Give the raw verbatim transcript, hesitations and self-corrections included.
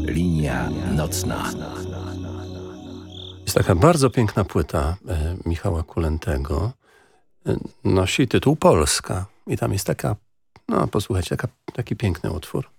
Linia nocna. Jest taka bardzo piękna płyta e, Michała Kulentego. E, nosi tytuł Polska. I tam jest taka, no posłuchajcie, taka, taki piękny utwór.